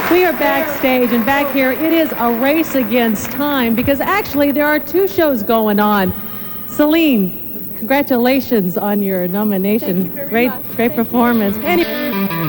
We are backstage, and back here, it is a race against time because actually there are two shows going on. Celine, congratulations on your nomination. Thank you very much. Great performance.